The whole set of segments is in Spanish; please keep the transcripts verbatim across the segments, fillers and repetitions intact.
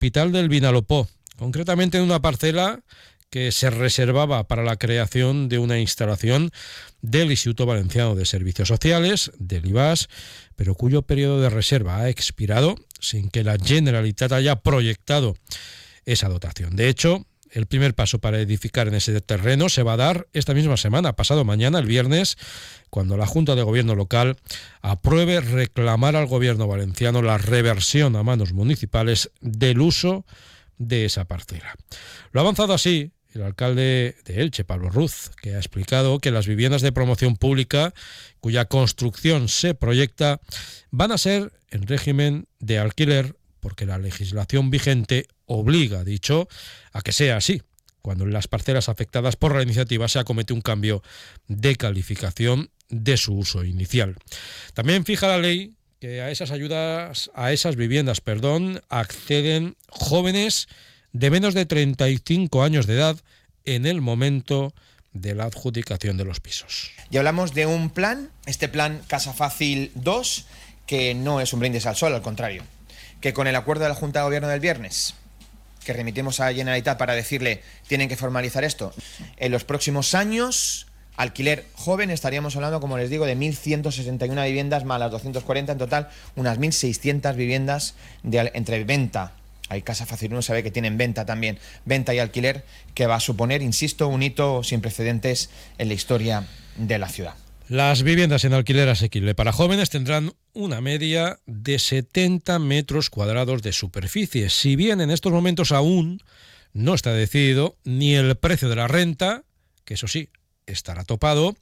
Hospital del Vinalopó, concretamente en una parcela que se reservaba para la creación de una instalación del Instituto Valenciano de Servicios Sociales, del I V A S, pero cuyo periodo de reserva ha expirado sin que la Generalitat haya proyectado esa dotación. De hecho, el primer paso para edificar en ese terreno se va a dar esta misma semana, pasado mañana, el viernes, cuando la Junta de Gobierno local apruebe reclamar al Gobierno valenciano la reversión a manos municipales del uso de esa parcela. Lo ha avanzado así el alcalde de Elche, Pablo Ruz, que ha explicado que las viviendas de promoción pública, cuya construcción se proyecta, van a ser en régimen de alquiler, porque la legislación vigente obliga, dicho, a que sea así, cuando en las parcelas afectadas por la iniciativa se acomete un cambio de calificación de su uso inicial. También fija la ley que a esas ayudas, a esas viviendas, perdón, acceden jóvenes de menos de treinta y cinco años de edad en el momento de la adjudicación de los pisos. Y hablamos de un plan, este plan Casa Fácil dos, que no es un brindis al sol, al contrario, que con el acuerdo de la Junta de Gobierno del viernes, que remitimos a Generalitat para decirle tienen que formalizar esto, en los próximos años, alquiler joven, estaríamos hablando, como les digo, de mil ciento sesenta y una viviendas más las doscientas cuarenta, en total unas mil seiscientas viviendas de, entre venta. Hay Casa Fácil uno, sabe que tienen venta también, venta y alquiler, que va a suponer, insisto, un hito sin precedentes en la historia de la ciudad. Las viviendas en alquiler asequible para jóvenes tendrán una media de setenta metros cuadrados de superficie, si bien en estos momentos aún no está decidido ni el precio de la renta, que eso sí, estará topado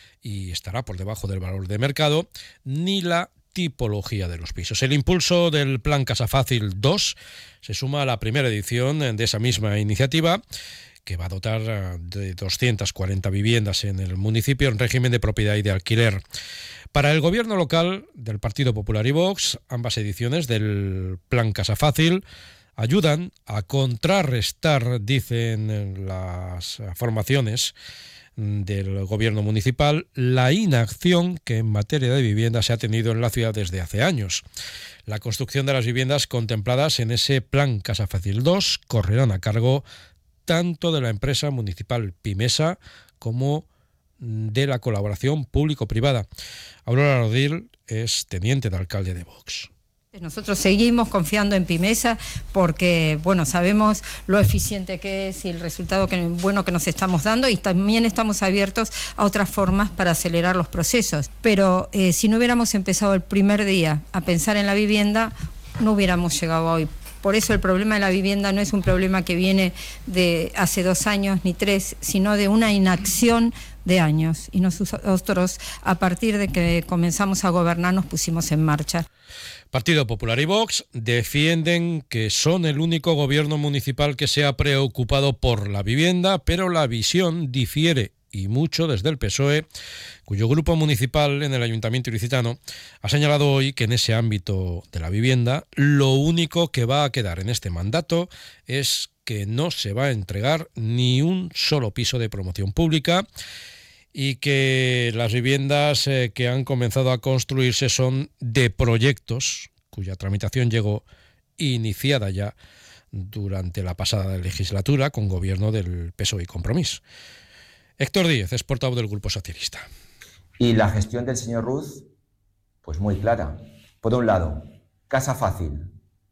y estará por debajo del valor de mercado, ni la tipología de los pisos. El impulso del Plan Casa Fácil dos se suma a la primera edición de esa misma iniciativa, que va a dotar de doscientas cuarenta viviendas en el municipio en régimen de propiedad y de alquiler. Para el gobierno local del Partido Popular y Vox, ambas ediciones del Plan Casa Fácil ayudan a contrarrestar, dicen las formaciones del gobierno municipal, la inacción que en materia de vivienda se ha tenido en la ciudad desde hace años. La construcción de las viviendas contempladas en ese Plan Casa Fácil dos correrán a cargo tanto de la empresa municipal Pimesa como de la colaboración público-privada. Aurora Rodil es teniente de alcalde de Vox. Nosotros seguimos confiando en Pimesa porque, bueno, sabemos lo eficiente que es y el resultado que, bueno que nos estamos dando, y también estamos abiertos a otras formas para acelerar los procesos. Pero eh, si no hubiéramos empezado el primer día a pensar en la vivienda, no hubiéramos llegado a hoy. Por eso el problema de la vivienda no es un problema que viene de hace dos años ni tres, sino de una inacción de años. Y nosotros, a partir de que comenzamos a gobernar, nos pusimos en marcha. Partido Popular y Vox defienden que son el único gobierno municipal que se ha preocupado por la vivienda, pero la visión difiere y mucho desde el P S O E, cuyo grupo municipal en el Ayuntamiento ilicitano ha señalado hoy que en ese ámbito de la vivienda lo único que va a quedar en este mandato es que no se va a entregar ni un solo piso de promoción pública y que las viviendas eh, que han comenzado a construirse son de proyectos cuya tramitación llegó iniciada ya durante la pasada legislatura con gobierno del P S O E y Compromís. Héctor Díez es portavoz del Grupo Socialista. Y la gestión del señor Ruz, pues muy clara. Por un lado, Casa Fácil.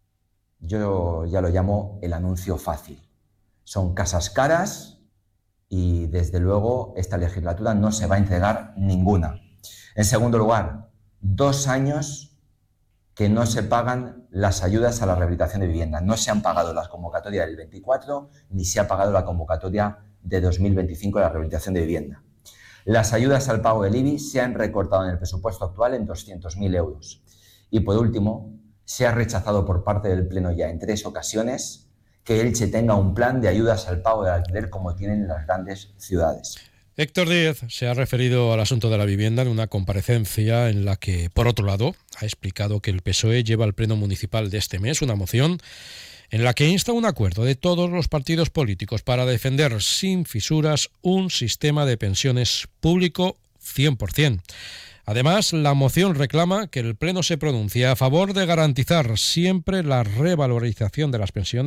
Yo ya lo llamo el anuncio fácil. Son casas caras y, desde luego, esta legislatura no se va a entregar ninguna. En segundo lugar, dos años que no se pagan las ayudas a la rehabilitación de vivienda. No se han pagado las convocatorias del veinticuatro ni se ha pagado la convocatoria de dos mil veinticinco de la rehabilitación de vivienda. Las ayudas al pago del I B I se han recortado en el presupuesto actual en doscientos mil euros. Y, por último, se ha rechazado por parte del Pleno ya en tres ocasiones que Elche tenga un plan de ayudas al pago del alquiler como tienen en las grandes ciudades. Héctor Díez se ha referido al asunto de la vivienda en una comparecencia en la que, por otro lado, ha explicado que el P S O E lleva al Pleno Municipal de este mes una moción en la que insta un acuerdo de todos los partidos políticos para defender sin fisuras un sistema de pensiones público cien por ciento. Además, la moción reclama que el Pleno se pronuncie a favor de garantizar siempre la revalorización de las pensiones